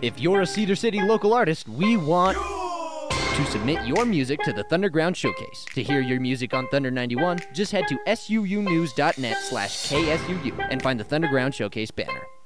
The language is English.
If you're a Cedar City local artist, we want to submit your music to the Thunderground Showcase. To hear your music on Thunder 91, just head to suunews.net/KSUU and find the Thunderground Showcase banner.